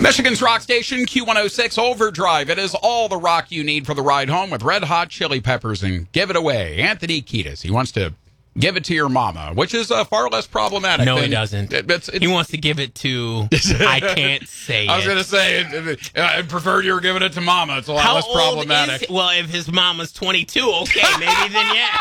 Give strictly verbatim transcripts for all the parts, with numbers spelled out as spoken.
Michigan's rock station, Q one oh six Overdrive. It is all the rock you need for the ride home with Red Hot Chili Peppers and Give It Away. Anthony Kiedis, he wants to give it to your mama, which is uh, far less problematic. No, than, he doesn't. It, it's, it's, he wants to give it to, I can't say I was it. going to say, it, it, I'd prefer you were giving it to mama. It's a lot How less problematic. Old is, well, if his mama's twenty-two, okay, maybe then yeah.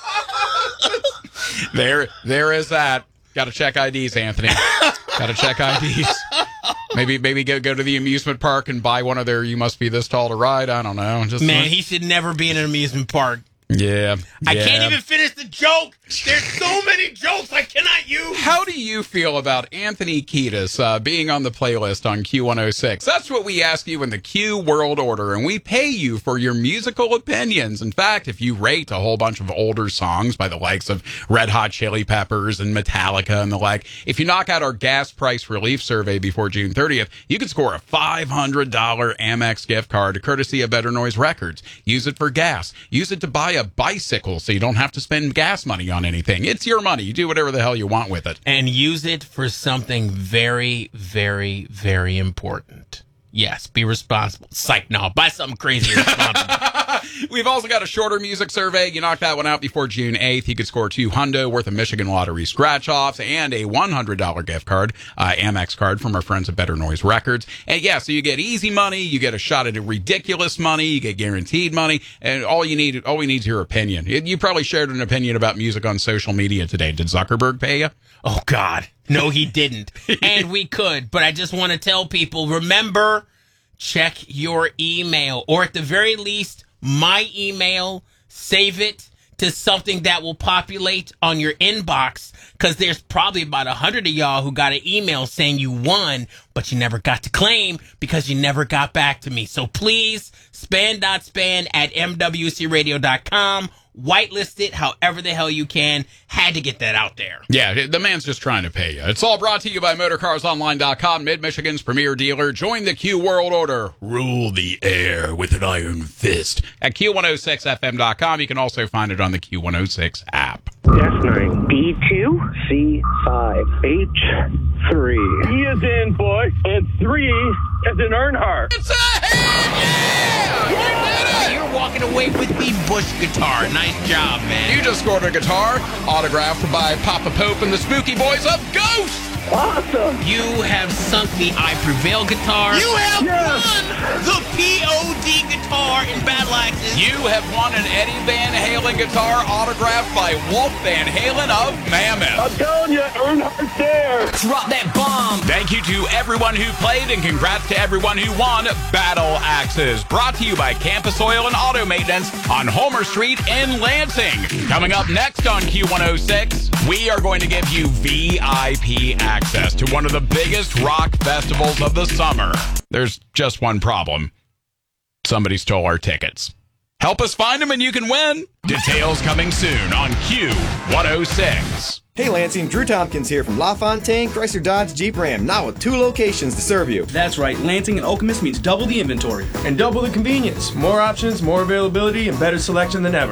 there, there is that. Got to check I Ds, Anthony. Got to check I Ds. Maybe maybe go go to the amusement park and buy one of their You Must Be This Tall to Ride. I don't know. Just Man, he should never be in an amusement park. Yeah, I yeah. can't even finish the joke. There's so many jokes I cannot use. How do you feel about Anthony Kiedis uh, being on the playlist on Q one oh six? That's what we ask you in the Q World Order, and we pay you for your musical opinions. In fact, if you rate a whole bunch of older songs by the likes of Red Hot Chili Peppers and Metallica and the like, if you knock out our gas price relief survey before June thirtieth, you can score a five hundred dollars Amex gift card courtesy of Better Noise Records. Use it for gas. Use it to buy a bicycle so you don't have to spend gas money on anything. It's your money. You do whatever the hell you want with it. And use it for something very, very, very important. Yes, be responsible. Psych, no, buy something crazy responsible. We've also got a shorter music survey. You knock that one out before June eighth. You could score two hundo worth of Michigan Lottery scratch-offs and a one hundred dollars gift card, uh, Amex card from our friends at Better Noise Records. And yeah, so you get easy money, you get a shot at ridiculous money, you get guaranteed money, and all you need, all we need is your opinion. You probably shared an opinion about music on social media today. Did Zuckerberg pay you? Oh, God. No, he didn't. And we could, but I just want to tell people, remember, check your email, or at the very least, my email, save it to something that will populate on your inbox, because there's probably about a hundred of y'all who got an email saying you won, but you never got to claim because you never got back to me. So please, span.span at m w c radio dot com. Whitelist it however the hell you can. Had to get that out there. Yeah, the man's just trying to pay you. It's all brought to you by motor cars online dot com, Mid-Michigan's premier dealer. Join the Q World Order. Rule the air with an iron fist. At Q one oh six F M dot com. You can also find it on the Q one oh six app. S nine. B two. C five. H three. E is in boy, and three is in Earnhardt. It's a hit! Yeah! You did it! You're walking away with the Bush guitar. Nice job, man. You just scored a guitar autographed by Papa Pope and the Spooky Boys of Ghost. Awesome. You have sunk the I Prevail guitar. You have Yes. won the P O D guitar in Battle Axes. You have won an Eddie Van Halen guitar autographed by Wolf Van Halen of Mammoth. I'm telling you, Earnhardt's there. Drop that bomb. Thank you to everyone who played, and congrats to everyone who won Battle Axes. Brought to you by Campus Oil and Auto Maintenance on Homer Street in Lansing. Coming up next on Q one oh six, we are going to give you V I P access to one of the biggest rock festivals of the summer. There's just one problem. Somebody stole our tickets. Help us find them and you can win. Details coming soon on Q one oh six. Hey Lansing, Drew Tompkins here from LaFontaine Chrysler Dodge Jeep Ram, now with two locations to serve you. That's right, Lansing and Okemos means double the inventory. And double the convenience. More options, more availability, and better selection than ever.